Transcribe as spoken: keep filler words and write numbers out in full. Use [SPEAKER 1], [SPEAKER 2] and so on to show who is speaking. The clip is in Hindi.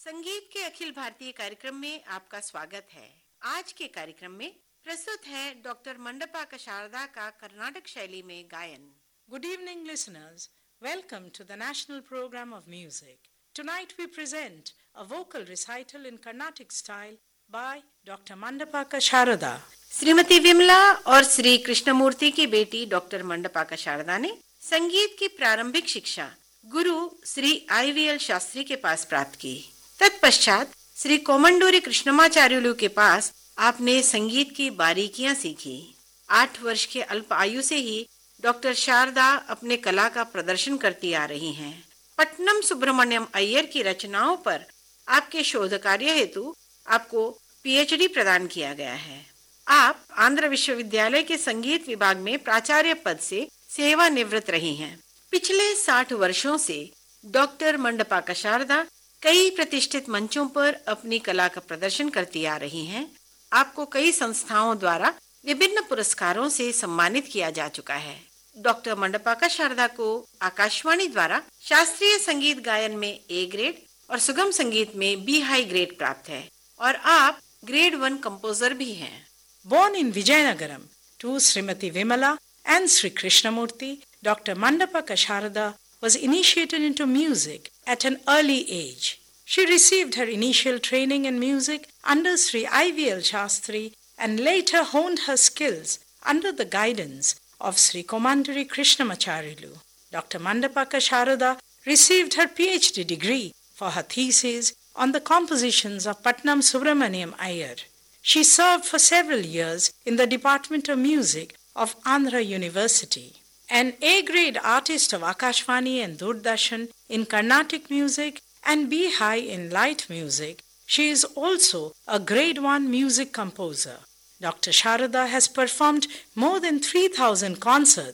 [SPEAKER 1] संगीत के अखिल भारतीय कार्यक्रम में आपका स्वागत है। आज के कार्यक्रम में प्रस्तुत है डॉक्टर मंडपाका शारदा का कर्नाटक शैली में गायन।
[SPEAKER 2] Good evening, listeners. Welcome to the National Program of Music. Tonight we present a vocal recital in Carnatic style by Doctor Mandapaka Sharada.
[SPEAKER 1] Shrimati Vimla और श्री कृष्णमूर्ति की बेटी डॉक्टर मंडपाका शारदा ने संगीत की प्रारंभिक शिक्षा गुरु श्री आई वी एल शास्त्री के पास प्राप्त की। तत्पश्चात श्री कोमंडूरी कृष्णमाचार्युलु के पास आपने संगीत की बारीकियां सीखी। आठ वर्ष के अल्प आयु से ही डॉक्टर शारदा अपने कला का प्रदर्शन करती आ रही हैं। पट्टनम सुब्रमण्यम अय्यर की रचनाओं पर आपके शोध कार्य हेतु आपको पी एच डी प्रदान किया गया है। आप आंध्र विश्वविद्यालय के संगीत विभाग में प्राचार्य पद से सेवानिवृत्त रही हैं। पिछले साठ वर्षों से डॉक्टर मंडपाका शारदा कई प्रतिष्ठित मंचों पर अपनी कला का प्रदर्शन करती आ रही हैं। आपको कई संस्थाओं द्वारा विभिन्न पुरस्कारों से सम्मानित किया जा चुका है। डॉक्टर मंडपाका शारदा को आकाशवाणी द्वारा शास्त्रीय संगीत गायन में ए ग्रेड और सुगम संगीत में बी हाई ग्रेड प्राप्त है और आप ग्रेड वन कंपोजर भी हैं।
[SPEAKER 2] Born in Vijayanagaram to Srimati Vimala and Sri Krishnamurti, Doctor Mandapaka Sharada was initiated into music at an early age. She received her initial training in music under Sri I V L Shastri and later honed her skills under the guidance of Sri Komanduri Krishnamacharyalu. Doctor Mandapaka Sharada received her P H D degree for her thesis on the compositions of Patnam Subramaniam Iyer. She served for several years in the Department of Music of Andhra University. An A-grade artist of Akashvani and Doordarshan in Carnatic music and B-high in light music, she is also a grade one music composer. Doctor Sharada has performed more than three thousand concerts